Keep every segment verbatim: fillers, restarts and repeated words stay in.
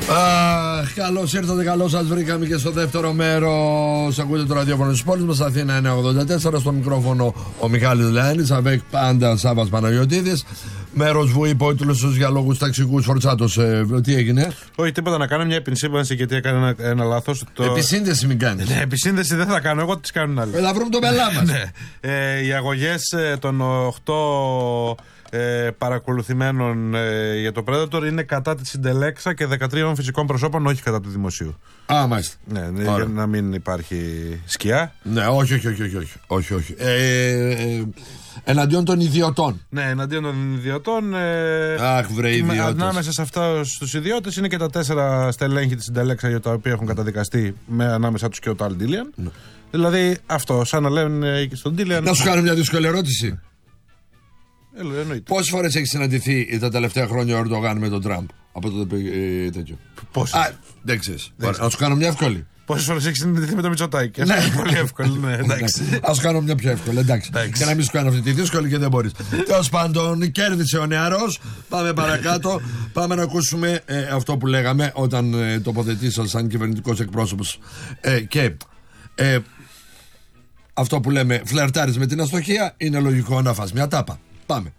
Αχ, καλώς ήρθατε, καλώς σας βρήκαμε και στο δεύτερο μέρος. Ακούτε το ραδιόφωνο της πόλης μας, Αθήνα εννιακόσια ογδόντα τέσσερα. Στο μικρόφωνο ο Μιχάλης Λεάνης, αβέκ πάντα Σάββας Παναγιωτίδης. Μέρος Βουή, υπότιτλος για λόγους ταξικούς. Φορτσάτος, ε, τι έγινε? Όχι, τίποτα, να κάνω μια επισήμανση γιατί έκανε ένα, ένα λάθος. Το... Επισύνδεση μην κάνεις. Ναι, επισύνδεση δεν θα κάνω, εγώ τις κάνουν άλλοι. Ε, θα βρούμε τον πελά μας. Ναι. ε, οι αγωγές ε, των οκτώ ε, παρακολουθημένων ε, για το Predator είναι κατά τη συντελέξα και δεκατρία φυσικών προσώπων, όχι κατά του δημοσίου. Α, μάλιστα. Ναι, ναι, για να μην υπάρχει σκιά. Ναι, όχι, όχι, όχι, όχι, όχι, όχι. Ε, ε, εναντίον των ιδιωτών. Ναι, εναντίον των ιδιωτών. Ε, Αχ, βρε ιδιώτες. Ανάμεσα σε αυτούς τους ιδιώτες είναι και τα τέσσερα στελέχη της συντελέξα για τα οποία έχουν καταδικαστεί, με ανάμεσα τους και ο Τάλ Ντίλιαν. Ναι. Δηλαδή αυτό, σαν να λένε και στον Ντίλιαν. Να σου κάνω μια δύσκολη ερώτηση. Ε, Πόσες φορές έχει συναντηθεί τα τελευταία χρόνια ο Ερντογάν με τον Τραμπ? Από το ε, τέτοιο. Πόσες? Α, δεν ξέρεις. Να σου κάνω μια εύκολη. Πόσες φορές έχει συναντηθεί με το Μητσοτάκη? Ναι, πολύ εύκολη. Ναι, εντάξει. Ας κάνω μια πιο εύκολη. Εντάξει. Και να μην σου κάνω αυτή τη δύσκολη και δεν μπορείς. Τέλος πάντων, κέρδισε ο νεαρός. Πάμε παρακάτω. Πάμε να ακούσουμε ε, αυτό που λέγαμε όταν ε, τοποθετήσατε σαν κυβερνητικός εκπρόσωπος. Ε, και ε, αυτό που λέμε, φλερτάρεις με την αστοχία, είναι λογικό να φας μια τάπα. Πάμε.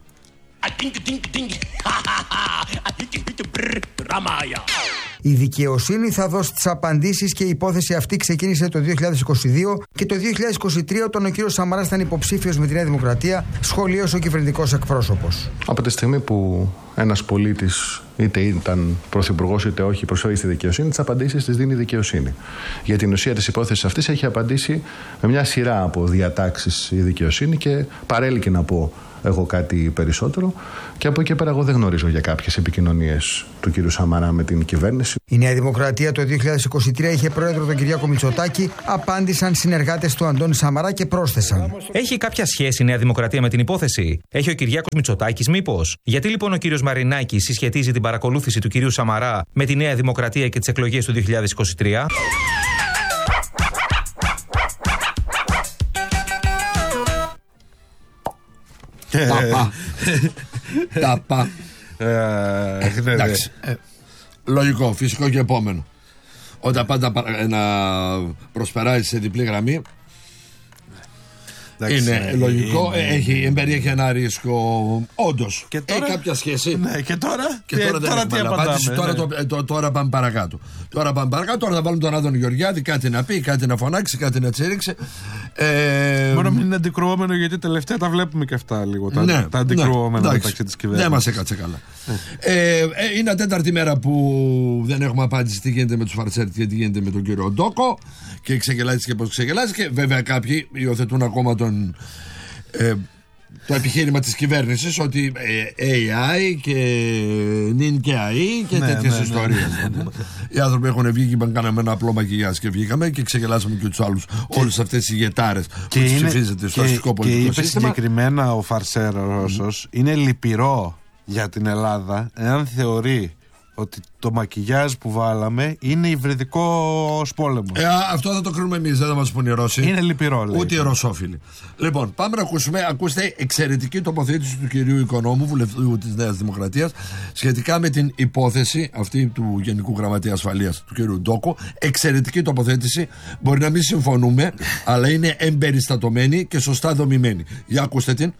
Η δικαιοσύνη θα δώσει τις απαντήσεις και η υπόθεση αυτή ξεκίνησε το δύο χιλιάδες είκοσι δύο και το δύο χιλιάδες είκοσι τρία, όταν ο κύριος Σαμαράς ήταν υποψήφιος με τη Νέα Δημοκρατία, σχολίασε ο κυβερνητικός εκπρόσωπος. Από τη στιγμή που ένας πολίτης, είτε ήταν πρωθυπουργός είτε όχι, προσφέρει στη δικαιοσύνη, τις απαντήσεις τις δίνει η δικαιοσύνη. Για την ουσία της υπόθεσης αυτής έχει απαντήσει με μια σειρά από διατάξεις η δικαιοσύνη και παρέλκει να πω εγώ κάτι περισσότερο, και από εκεί πέρα εγώ δεν γνωρίζω για κάποιες επικοινωνίες του κύριου Σαμαρά με την κυβέρνηση. Η Νέα Δημοκρατία το δύο χιλιάδες είκοσι τρία είχε πρόεδρο τον Κυριάκο Μητσοτάκη, απάντησαν συνεργάτες του Αντώνη Σαμαρά και πρόσθεσαν. Έχει κάποια σχέση η Νέα Δημοκρατία με την υπόθεση? Έχει ο Κυριάκος Μητσοτάκης μήπως? Γιατί λοιπόν ο κύριος Μαρινάκης συσχετίζει την παρακολούθηση του κυρίου Σαμαρά με τη Νέα Δημοκρατία και τις εκλογές του δύο χιλιάδες είκοσι τρία? Ταπά. Ταπά. Εντάξει. Λογικό, φυσικό και επόμενο. Όταν πάντα να προσπεράζει σε διπλή γραμμή, είναι λογικό, έχει, εμπεριέχει ένα ρίσκο. Όντως, έχει κάποια σχέση. Ναι, και τώρα, και τώρα, δεν έχουμε άλλα απάντηση. Τώρα, το, το, τώρα πάμε παρακάτω. Τώρα πάμε παρακάτω. Τώρα θα βάλουμε τον Άδωνη Γεωργιάδη, κάτι να πει, κάτι να φωνάξει, κάτι να τσίριξει. Ε, Μόνο μην είναι αντικρουόμενο, γιατί τελευταία τα βλέπουμε και αυτά λίγο. Τα, ναι, τα αντικρουόμενα ναι, μεταξύ της κυβέρνησης. Δεν μας έκατσε καλά. ε, ε, είναι τέταρτη μέρα που δεν έχουμε απάντηση τι γίνεται με τους Φαρτσέρτ και τι γίνεται με τον κύριο Ντόκο. Και ξεγελάστηκε και πώς ξεγελάστηκε. Βέβαια, κάποιοι υιοθετούν ακόμα τον. Ε, το επιχείρημα της κυβέρνησης ότι ε, έι άι και νυν και άι και ναι, τέτοιες ναι, ιστορίες. Ναι, ναι, ναι. Οι άνθρωποι έχουν βγει και είπαν κάναμε ένα απλό μακιγιάζ και βγήκαμε και ξεγελάσαμε και τους άλλους και, όλες αυτές τις ηγετάρες που τις ψηφίζεται στο αστικό πολιτικό και σύστημα. Και είπε συγκεκριμένα ο Φαρσέρ ο Ρώσος, mm. είναι λυπηρό για την Ελλάδα εάν θεωρεί ότι το μακιγιάζ που βάλαμε είναι υβριδικός πόλεμος. Ε, αυτό θα το κρίνουμε εμείς, δεν θα μας πουν οι Ρώσοι. Είναι λυπηρό, λέει. Ούτε οι Ρωσόφιλοι. Λοιπόν, πάμε να ακούσουμε. Ακούστε εξαιρετική τοποθέτηση του κυρίου Οικονόμου, βουλευτού της Νέας Δημοκρατίας, σχετικά με την υπόθεση αυτή του Γενικού Γραμματέα Ασφαλείας, του κυρίου Ντόκο. Εξαιρετική τοποθέτηση. Μπορεί να μην συμφωνούμε, αλλά είναι εμπεριστατωμένη και σωστά δομημένη. Για ακούστε την.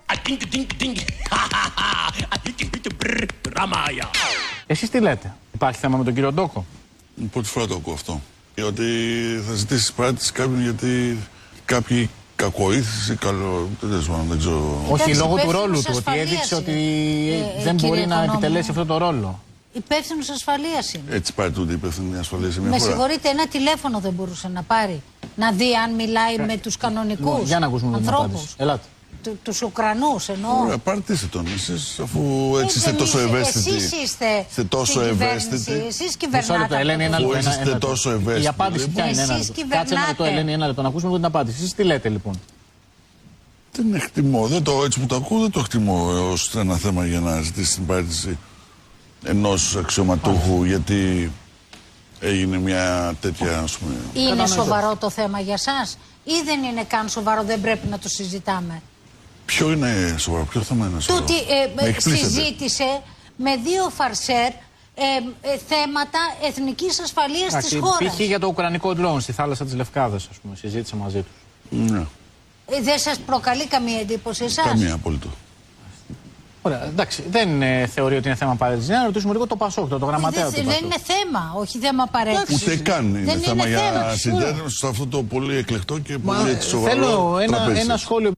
Εσείς τι λέτε, υπάρχει θέμα με τον κύριο Ντόκο? Πρώτη φορά το ακούω αυτό. Ότι θα ζητήσει παράτηση κάποιον γιατί κάποιοι κακοήθηση ή καλό. Δεν ξέρω. Όχι, λόγω του ρόλου του, ότι έδειξε ότι ε, δεν μπορεί να επιτελέσει αυτό το ρόλο. Υπεύθυνος ασφαλείας είναι. Έτσι πάει τούτη υπεύθυνη ασφαλείας σε μια Με φορά. συγχωρείτε, ένα τηλέφωνο δεν μπορούσε να πάρει. Να δει αν μιλάει ε, με τους κανονικούς για να ακούσουμε ανθρώπους. Ελάτε. Του, τους Ουκρανούς εννοώ. Ωραία, πάρτιστε τον εσείς, αφού έτσι είστε τόσο ευαίσθητοι. Εσείς είστε, είστε τόσο ευαίσθητοι. Εσείς κυβερνάτε. Ελένη, ένα λεπτό. Είστε τόσο ευαίσθητοι. Η απάντηση ποια είναι? Ένα λεπτό. Κάτσε ένα λεπτό, Ελένη, ένα λεπτό να ακούσουμε την απάντηση. Εσείς τι λέτε λοιπόν? Δεν εκτιμώ, δεν το, έτσι που το ακούω δεν το εκτιμώ ως ένα θέμα για να ζητήσει την παράτηση ενός αξιωματούχου, γιατί έγινε μια τέτοια, ας πούμε. Είναι σοβαρό το θέμα για σας ή δεν είναι καν σοβαρό, δεν πρέπει να το συζητάμε? Ποιο είναι σοβαρό, ποιο θέμα είναι σοβαρό? Τούτη ε, συζήτησε με δύο φαρσέρ ε, ε, ε, θέματα εθνικής ασφαλείας της χώρας. Π.χ. για το ουκρανικό ντρόουν στη θάλασσα της Λευκάδας, ας πούμε, συζήτησα μαζί τους. Ναι. Ε, δεν σας προκαλεί καμία εντύπωση εσάς? Καμία απολύτω. Ωραία, εντάξει, δεν ε, θεωρεί ότι είναι θέμα παρέτησης. Να ρωτήσουμε λίγο το Πασόκ, το, το γραμματέα του Δεν Πασόκ. είναι θέμα, όχι θέμα παρέτησης. Ούτε καν είναι δεν θέμα είναι για θέμα. συντέρευση σε αυτό το πολύ εκλεκτό και Μα, πολύ ε, σοβαρό θέλω ένα, τραπέζι. ένα σχόλιο.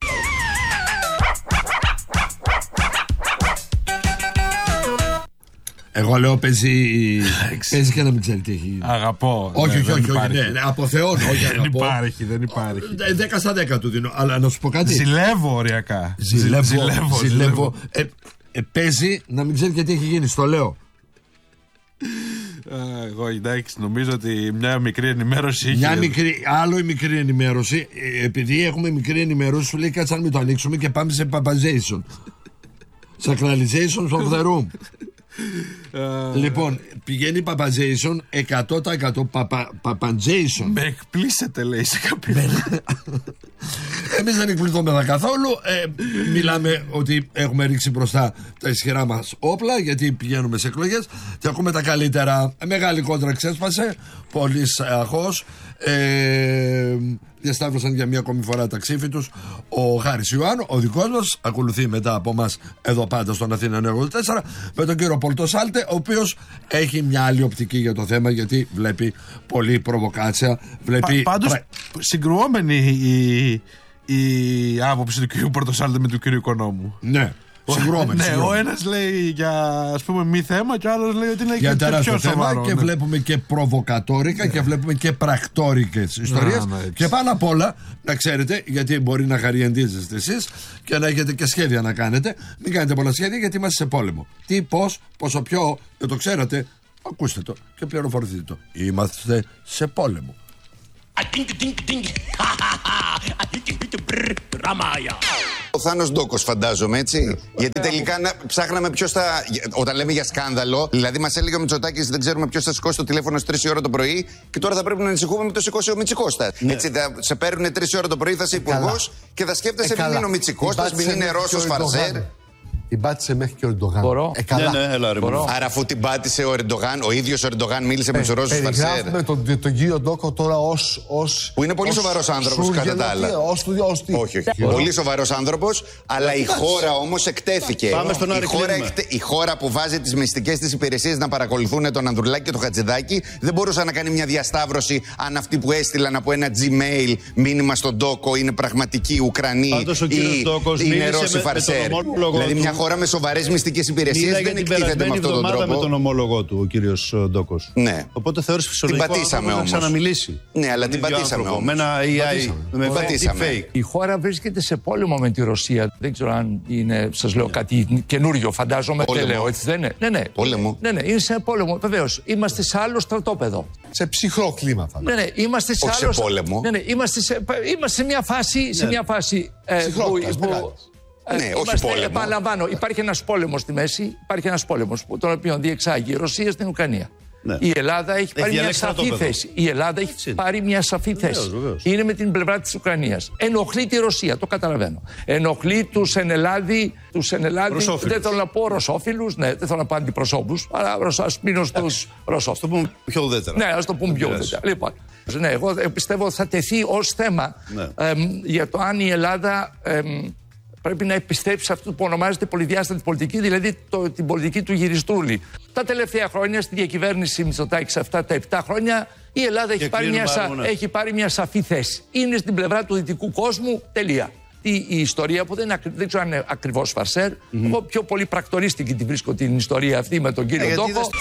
Εγώ λέω παίζει, παίζει και να μην ξέρει τι έχει γίνει. Αγαπώ. Όχι, ναι, όχι, όχι, όχι, υπάρχει. ναι, ναι, αποθεώνω, όχι Δεν αγαπώ. υπάρχει, δεν υπάρχει. Ε, δέκα στα δέκα του δίνω, αλλά να σου πω κάτι. Ζηλεύω οριακά. Ζηλεύω, ζηλεύω, ζηλεύω. Ε, ε, παίζει να μην ξέρει και τι έχει γίνει, στο λέω. Α, εγώ εντάξει, νομίζω ότι μια μικρή ενημέρωση είχε. Μια μικρή, άλλο η μικρή ενημέρωση. ε, Επειδή έχουμε μικρή ενημέρωση, σου λέει κάτσε να μην το ανοίξουμε και πάμε σε papazation. Sacralization of the room. Λοιπόν, πηγαίνει η papazation εκατό τοις εκατό papazation. Με εκπλήσετε, λέει σε κάποιον. Εμείς δεν εκπληθούμε καθόλου. ε, Μιλάμε ότι έχουμε ρίξει μπροστά τα ισχυρά μας όπλα, γιατί πηγαίνουμε σε εκλογές και ακούμε τα καλύτερα. Μεγάλη κόντρα ξέσπασε, πολύ αχώς. ε, Διασταύρωσαν για μία ακόμη φορά τα ξύφη τους. Ο Χάρης Ιωάννου, ο δικός μας, ακολουθεί μετά από μας εδώ πάντα στον Αθήνα ενενήντα τέσσερα, με τον κύριο Πολτό Σάλτε, ο οποίος έχει μια άλλη οπτική για το θέμα, γιατί βλέπει πολύ προβοκάτσια. Βλέπει... Πα, πάντως, πρα... συγκρουόμενη η, η άποψη του κύριου Πορτοσάλτε με του κύριου Οικονόμου. Ναι. Συγκρουόμενοι, ναι, συγκρουόμενοι. ο ένας λέει για, ας πούμε, μη θέμα και ο άλλος λέει ότι είναι για και τεράστιο πιο θέμα σοβαρό. και ναι. βλέπουμε και προβοκατόρικα, ναι, και βλέπουμε και πρακτόρικες ιστορίες. Ναι, ναι, και πάνω απ' όλα, να ξέρετε, γιατί μπορεί να χαριεντίζεστε εσείς και να έχετε και σχέδια να κάνετε. Μην κάνετε πολλά σχέδια, γιατί είμαστε σε πόλεμο. Τι, πώς, πόσο πιο, δεν το ξέρατε, ακούστε το και πληροφορηθείτε το. Είμαστε σε πόλεμο. Ο Θάνος Ντόκος, φαντάζομαι, έτσι. Γιατί τελικά να, ψάχναμε ποιος θα. Όταν λέμε για σκάνδαλο, δηλαδή μας έλεγε ο Μητσοτάκης δεν ξέρουμε ποιος θα σηκώσει το τηλέφωνο στις τρεις η ώρα το πρωί, και τώρα θα πρέπει να ανησυχούμε με το σηκώσει ο Μητσικώστας. Ναι. Έτσι, θα σε παίρνουν τρεις η ώρα το πρωί, θα είσαι υπουργός και θα σκέφτεσαι ε, μην είναι ο Μητσικώστας, μην είναι Ρώσος Φαρσέρ. Την πάτησε μέχρι και ο Ερντογάν. Μπορώ. Ε, καλά. Ναι, ναι, έλα, ρε, Μπορώ. Άρα, αφού την πάτησε ο Ερντογάν, ο ίδιος ο Ερντογάν μίλησε ε, με τους Ρώσους Φαρσέρ. Περιγράφουμε τον, τον κύριο Ντόκο τώρα ως. ως που είναι πολύ ως σοβαρός άνθρωπος, κατά τα άλλα. Ως, ως, τι. Όχι, όχι. Πολύ σοβαρός άνθρωπος, αλλά η χώρα όμως εκτέθηκε. Πάμε στον η, χώρα εκτε, η χώρα που βάζει τις μυστικές της υπηρεσίες να παρακολουθούν τον Ανδρουλάκη και τον Χατζηδάκη δεν μπορούσε να κάνει μια διασταύρωση αν αυτοί που έστειλαν από ένα Gmail μήνυμα στον Ντόκο είναι πραγματικοί Ουκρανοί ή είναι Ρώσοι Φαρσέρ. Δηλαδή μια χώρα με σοβαρές μυστικές υπηρεσίες δεν εκτίθεται με αυτόν τον τρόπο. Με τον ομόλογο του, ο κύριος Ντόκος. Ναι. Οπότε θεώρησε φυσιολογικό την πατήσαμε όμως. να ξαναμιλήσει. Ναι, αλλά την πατήσαμε όμως. Με ένα έι άι, με πατήσαμε. Η χώρα βρίσκεται σε πόλεμο με τη Ρωσία. Δεν ξέρω αν είναι, σας λέω, κάτι καινούριο, φαντάζομαι. Δεν λέω, έτσι δεν είναι. Ναι, ναι. Πόλεμο. Ναι, ναι, είναι σε πόλεμο. Βεβαίως. Είμαστε σε άλλο στρατόπεδο. Σε ψυχρό κλίμα, θα ναι, ναι, είμαστε σε όχι άλλο. Σε πόλεμο. Ναι, ναι, είμαστε σε, είμαστε σε μια φάση. Ναι. Σε μια φάση ε, που, που, ναι, όχι είμαστε, πόλεμο. Επαναλαμβάνω, υπάρχει ένας πόλεμος στη μέση, υπάρχει ένας πόλεμος τον οποίο διεξάγει η Ρωσία στην Ουκρανία. Ναι. Η Ελλάδα έχει, έχει πάρει μια σαφή θέση. Η Ελλάδα έχει Έτσι. πάρει μια σαφή θέση. Βεβαίως, βεβαίως. Είναι με την πλευρά της Ουκρανίας. Ενοχλεί τη Ρωσία, το καταλαβαίνω. Ενοχλεί τους ενελάδη, τους ενελάδη δεν θέλω να πω ρωσόφιλους, ναι, δεν θέλω να πω αντιπροσώπους, αλλά ας μείνω στους ρωσόφιλους. Ας το πούμε πιο ουδέτερα. Ναι, ας το πούμε πιο ουδέτερα. Λοιπόν, ναι, εγώ πιστεύω ότι θα τεθεί ως θέμα ναι. ε, για το αν η Ελλάδα. Ε, πρέπει να επιστρέψει σε αυτό που ονομάζεται πολυδιάστατη πολιτική, δηλαδή το, την πολιτική του γυριστρούλη. Τα τελευταία χρόνια, στη διακυβέρνηση Μητσοτάκη, σε αυτά τα επτά χρόνια, η Ελλάδα έχει πάρει, μια, σα, ναι. έχει πάρει μια σαφή θέση. Είναι στην πλευρά του δυτικού κόσμου, τελεία. Η, η ιστορία που δεν, είναι, δεν ξέρω αν είναι ακριβώς Φαρσέρ, mm-hmm. εγώ πιο πολύ πρακτορίστικη την βρίσκω την ιστορία αυτή με τον κύριο ε, Ντόκο. Είδες...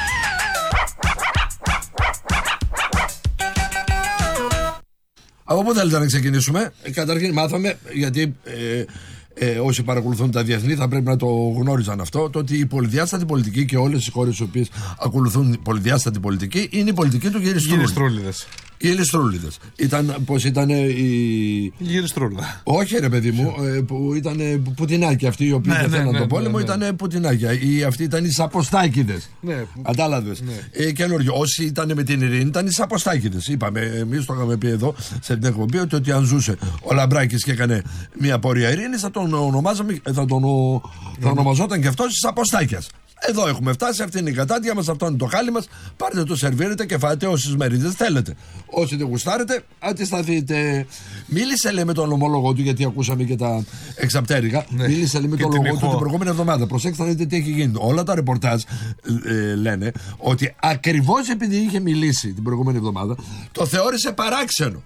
Από πού θέλετε να ξεκινήσουμε? Ε, καταρχήν μάθαμε, γιατί ε, ε, όσοι παρακολουθούν τα διεθνή θα πρέπει να το γνώριζαν αυτό, το ότι η πολυδιάστατη πολιτική και όλες οι χώρες οι οποίες ακολουθούν πολυδιάστατη πολιτική είναι η πολιτική του γυριστρούλιδες. Οι Ηλιστρούλιδες. Ήταν πώς ήταν η. Η Γυριστρούλιδα. Όχι, ρε παιδί μου, που ήταν πουτινάκια αυτοί οι οποίοι ναι, δεν θέλαν ναι, τον πόλεμο, ναι, ναι. ήταν πουτινάκια. Οι, αυτοί ήταν οι Σαποστάκηδες. Ναι. Κατάλαβες. Ναι. Ε, καινούριο. Όσοι ήταν με την ειρήνη ήταν οι Σαποστάκηδες. Είπαμε, εμείς το είχαμε πει εδώ σε την εκπομπή ότι, ότι αν ζούσε ο Λαμπράκης και έκανε μια πορεία ειρήνης θα τον ονομάζαμε, θα τον θα ονομαζόταν και αυτός Σαποστάκιας. Εδώ έχουμε φτάσει, αυτή είναι η κατάντια μας, αυτό είναι το χάλι μας. Πάρτε το, σερβίρετε και φάτε όσες μερίδες θέλετε. Όσοι δεν γουστάρετε, αντισταθείτε. Μίλησε, λέει, με τον ομόλογο του, γιατί ακούσαμε και τα εξαπτέρικα. Ναι. Μίλησε, λέει, με τον ομόλογο του την προηγούμενη εβδομάδα. Προσέξτε να δείτε τι έχει γίνει. Όλα τα ρεπορτάζ ε, λένε ότι ακριβώς επειδή είχε μιλήσει την προηγούμενη εβδομάδα, το θεώρησε παράξενο.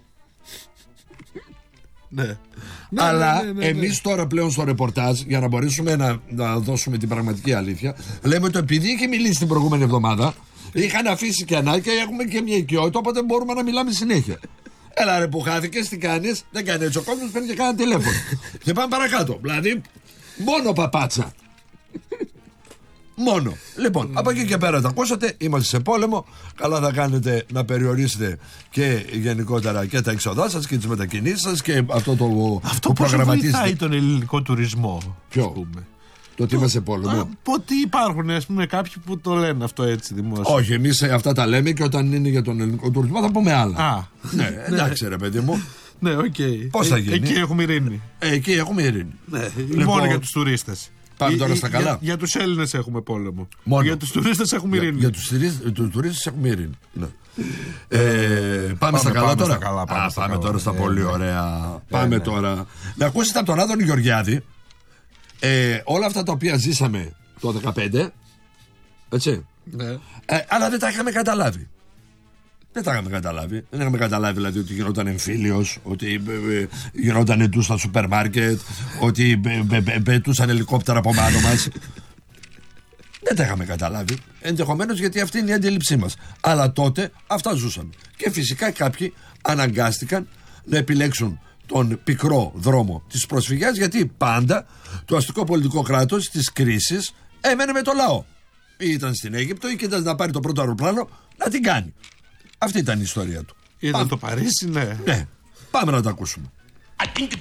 Ναι. Αλλά ναι, ναι, ναι, ναι. εμείς τώρα πλέον στο ρεπορτάζ, για να μπορέσουμε να, να δώσουμε την πραγματική αλήθεια, λέμε ότι επειδή είχε μιλήσει την προηγούμενη εβδομάδα, είχαν αφήσει κενά και έχουμε και μια οικειότητα, οπότε μπορούμε να μιλάμε συνέχεια. Έλα ρε που χάθηκες, τι κάνεις? Δεν κάνει έτσι ο κόσμος, παίρνει και κάνα τηλέφωνο. Και πάμε παρακάτω. Δηλαδή, μόνο παπάτσα. Μόνο. Λοιπόν, από εκεί και πέρα τα ακούσατε. Είμαστε σε πόλεμο. Καλά θα κάνετε να περιορίσετε και γενικότερα και τα έξοδά σας και τις μετακινήσεις σας και αυτό το αυτό που προγραμματίζετε. Αυτό βοηθάει τον ελληνικό τουρισμό. Ποιο? Πούμε. Το ότι είμαστε σε πόλεμο. Ότι υπάρχουν, ας πούμε, κάποιοι που το λένε αυτό έτσι δημόσια. Όχι, εμείς αυτά τα λέμε και όταν είναι για τον ελληνικό τουρισμό θα πούμε άλλα. Α, ναι, εντάξει ρε παιδί μου. Ναι, οκ. Okay. Πώς θα γίνει? Εκεί έχουμε ειρήνη. Ε, εκεί έχουμε ειρήνη. Ναι, λοιπόν, μόνο για τους τουρίστες. Πάμε τώρα στα καλά. Για, για τους Έλληνες έχουμε πόλεμο. Μόνο. Για τους τουρίστες έχουμε ειρήνη. Για, για τους τουρίστες έχουμε ειρήνη. Ναι. Ε, πάμε, πάμε στα καλά πάμε τώρα. Στα καλά, πάμε Α, στα πάμε καλά. τώρα στα ε, πολύ ναι. ωραία. Ε, πάμε ναι. τώρα. Να ακούσετε από τον Άδωνη Γεωργιάδη ε, όλα αυτά τα οποία ζήσαμε το δεκαπέντε. Έτσι. Ναι. Ε, αλλά δεν τα είχαμε καταλάβει. Δεν τα είχαμε καταλάβει. Δεν είχαμε καταλάβει δηλαδή ότι γινόταν εμφύλιος, ότι ε, ε, γινόταν εντού στα σούπερ μάρκετ, ότι πετούσαν ελικόπτερα από πάνω μας. Δεν τα είχαμε καταλάβει. Ενδεχομένως γιατί αυτή είναι η αντίληψή μας. Αλλά τότε αυτά ζούσαμε. Και φυσικά κάποιοι αναγκάστηκαν να επιλέξουν τον πικρό δρόμο της προσφυγιάς, γιατί πάντα το αστικό πολιτικό κράτος της κρίσης έμενε με το λαό. Ή ήταν στην Αίγυπτο ή κοίταζε να πάρει το πρώτο αεροπλάνο να την κάνει. Αυτή ήταν η ιστορία του. Ήταν το Παρίσι, ναι. Ναι. Πάμε να τα ακούσουμε.